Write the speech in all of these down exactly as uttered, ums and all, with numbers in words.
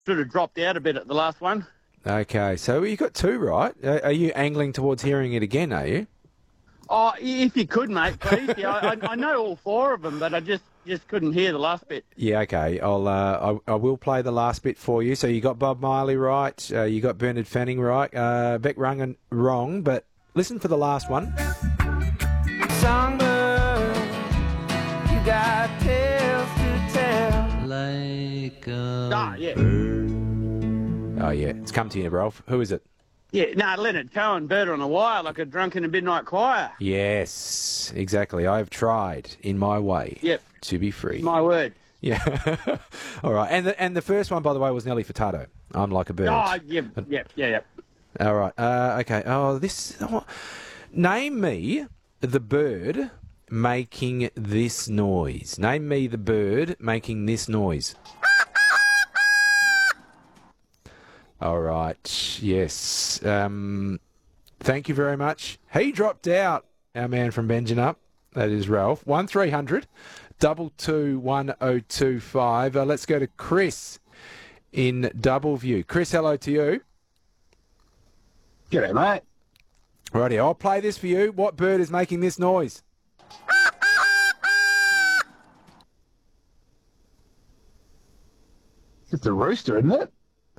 sort of dropped out a bit at the last one. Okay, so you got two right. Uh, are you angling towards hearing it again, are you? Oh, if you could, mate, please. Yeah, I, I know all four of them, but I just, just couldn't hear the last bit. Yeah, okay. I'll uh, I, I will play the last bit for you. So you got Bob Marley right. Uh, you got Bernard Fanning right. Uh, Beck Rungan wrong, but listen for the last one. Songbird, you got tales to tell like a Ah, yeah. Oh, yeah. It's come to you, Ralph. Who is it? Yeah, no, Leonard Cohen, Bird on a Wire, like a drunk in a midnight choir. Yes, exactly. I've tried in my way Yep. to be free. My word. Yeah. All right. And the, and the first one, by the way, was Nelly Furtado. I'm like a bird. Oh, yeah, yeah, yeah, yeah. All right. Uh, okay. Oh, this... Oh, name me the bird making this noise. Name me the bird making this noise. All right. Yes. Um, thank you very much. He dropped out, our man from Benjamin. That is Ralph. one three hundred two two one oh two five. Uh, let's go to Chris in Doubleview. Chris, hello to you. G'day, mate. Righty, I'll play this for you. What bird is making this noise? It's a rooster, isn't it?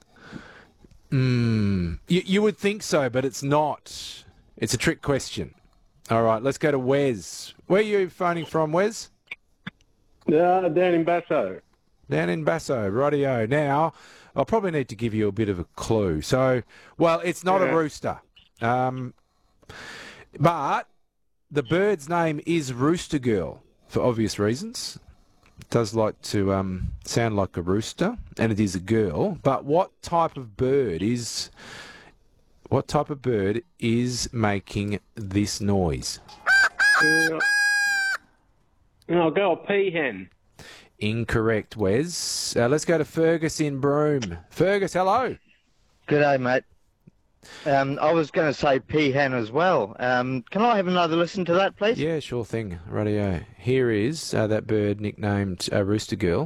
Hmm. You, you would think so, but it's not. It's a trick question. All right, let's go to Wes. Where are you phoning from, Wes? Uh, down in Basso. Down in Basso, rightio. Now, I'll probably need to give you a bit of a clue. So, well, it's not Yeah. a rooster. Um, but the bird's name is Rooster Girl, for obvious reasons. It does like to um, sound like a rooster, and it is a girl. But what type of bird is... What type of bird is making this noise? Uh, I'll go a peahen. Incorrect, Wes. Uh, let's go to Fergus in Broome. Fergus, hello. G'day, mate. Um, I was going to say peahen as well. Um, can I have another listen to that, please? Yeah, sure thing. Radio. Here is uh, that bird nicknamed uh, Rooster Girl.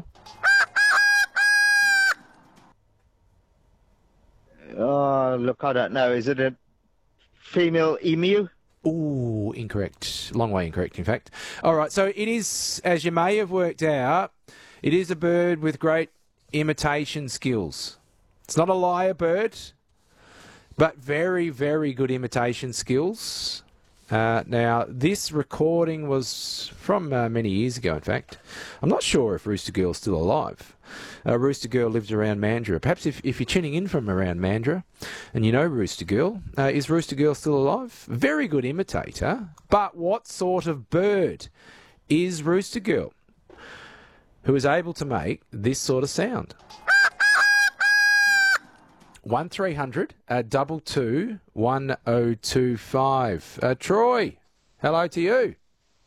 Oh, look, I don't know. Is it a female emu? Ooh, incorrect. Long way incorrect, in fact. All right, so it is, as you may have worked out, it is a bird with great imitation skills. It's not a lyre bird, but very, very good imitation skills. Uh, now, this recording was from uh, many years ago, in fact. I'm not sure if Rooster Girl's still alive. Uh, Rooster Girl lives around Mandurah. Perhaps if, if you're tuning in from around Mandurah and you know Rooster Girl, uh, is Rooster Girl still alive? Very good imitator. But what sort of bird is Rooster Girl who is able to make this sort of sound? one three hundred uh, two two one oh two five. Uh, Troy, hello to you.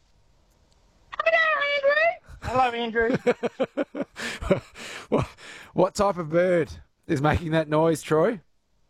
Hello, Andrew. what, what type of bird is making that noise, Troy?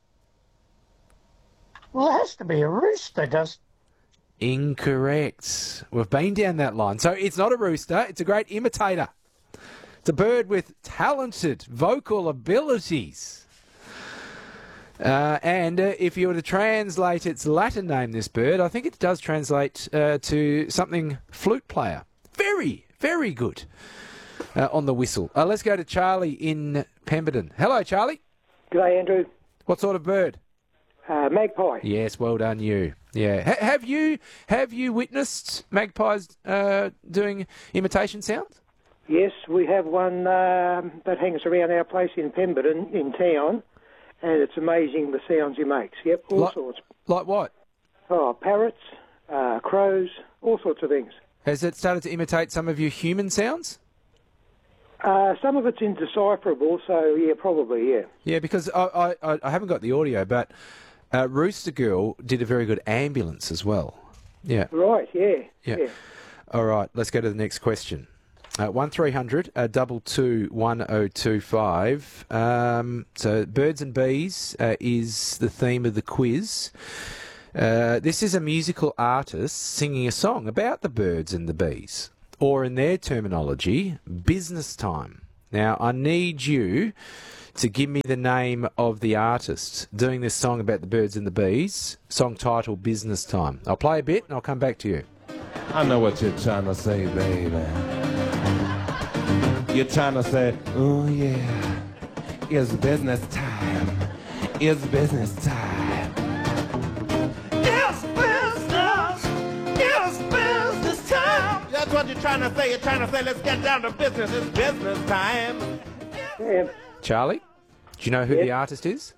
Well, it has to be a rooster, does Incorrect. We've been down that line. So it's not a rooster, it's a great imitator. It's a bird with talented vocal abilities. Uh, and uh, if you were to translate its Latin name, this bird, I think it does translate uh, to something flute player. Very, very good uh, on the whistle. Uh, let's go to Charlie in Pemberton. Hello, Charlie. G'day, Andrew. What sort of bird? Uh, magpie. Yes, well done, you. Yeah. H- have you have you witnessed magpies uh, doing imitation sounds? Yes, we have one um, that hangs around our place in Pemberton, in town, and it's amazing the sounds he makes. Yep, all Like- sorts. Like what? Oh, parrots, uh, crows, all sorts of things. Has it started to imitate some of your human sounds? Uh, some of it's indecipherable, so yeah, probably, yeah. Yeah, because I, I, I haven't got the audio, but uh, Rooster Girl did a very good ambulance as well. Yeah. Right, yeah, Yeah. yeah. All right, let's go to the next question. Uh, one three hundred uh, two two one oh two five. Um, so birds and bees uh, is the theme of the quiz. Uh, this is a musical artist singing a song about the birds and the bees, or in their terminology, business time. Now, I need you to give me the name of the artist doing this song about the birds and the bees, song title Business Time. I'll play a bit and I'll come back to you. I know what you're trying to say, baby. You're trying to say, oh yeah, it's business time. It's business time. It's business. It's business time. That's what you're trying to say. You're trying to say, let's get down to business. It's business time. Yeah. Charlie, do you know who Yes. the artist is?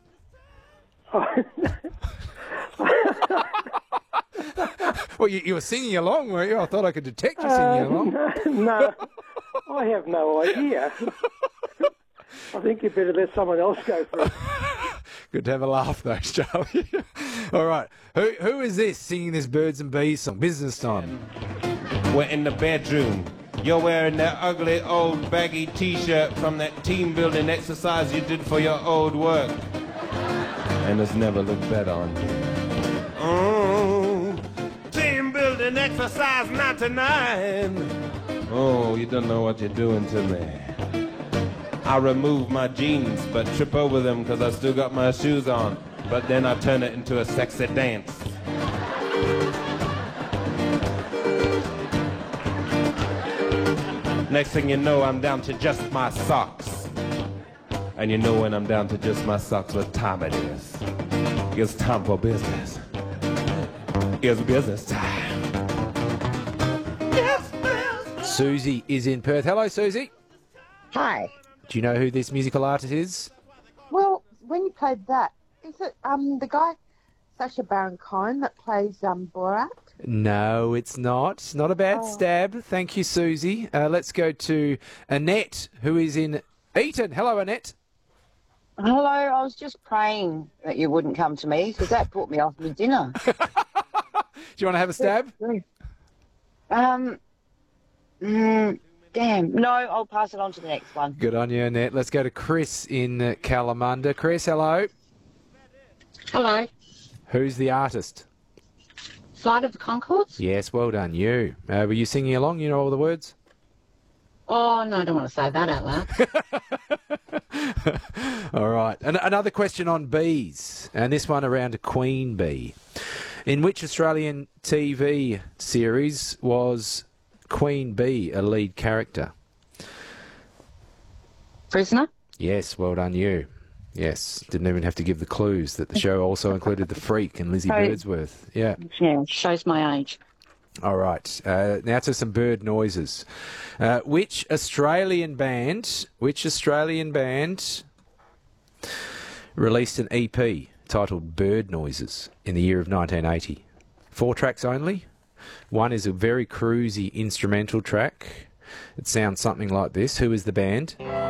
Well, you, you were singing along, were you? I thought I could detect you singing along. No, I have no idea. I think you better let someone else go for it. Good to have a laugh, though, Charlie. All right. Who Who is this singing this Birds and Bees song? Business Time. We're in the bedroom. You're wearing that ugly old baggy t-shirt from that team building exercise you did for your old work. And it's never looked better on you. Oh, team building exercise ninety-nine. Oh, you don't know what you're doing to me. I remove my jeans, but trip over them because I still got my shoes on. But then I turn it into a sexy dance. Next thing you know, I'm down to just my socks. And you know when I'm down to just my socks, what time it is. It's time for business. It's business time. It's business. Susie is in Perth. Hello, Susie. Hi. Do you know who this musical artist is? Well, when you played that, is it um the guy, Sacha Baron Cohen, that plays um Borat? No, it's not. Not a bad Oh. stab. Thank you, Susie. Uh, let's go to Annette, who is in Eton. Hello, Annette. Hello, I was just praying that you wouldn't come to me because that put me off my dinner. Do you want to have a stab? Um, mm, damn. No, I'll pass it on to the next one. Good on you, Annette. Let's go to Chris in uh, Kalamunda. Chris, hello. Hello. Who's the artist? Flight of the Conchords? Yes, well done, you. Uh, were you singing along? You know all the words? Oh, no, I don't want to say that out loud. All right. An- another question on bees, and this one around a queen bee. In which Australian T V series was Queen Bee a lead character? Prisoner? Yes, well done, you. Yes, didn't even have to give the clues that the show also included The Freak and Lizzie Hey. Birdsworth. Yeah. Yeah, shows my age. All right. Uh, now to some bird noises. Uh, which Australian band? Which Australian band released an E P titled Bird Noises in the year of nineteen eighty? Four tracks only. One is a very cruisy instrumental track. It sounds something like this. Who is the band?